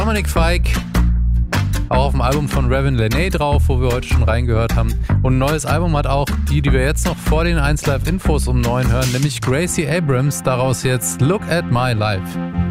Dominic Fike, auch auf dem Album von Ravin Lenae drauf, wo wir heute schon reingehört haben. Und ein neues Album hat auch die wir jetzt noch vor den 1Live Infos um 9 hören, nämlich Gracie Abrams, daraus jetzt Look at My Life.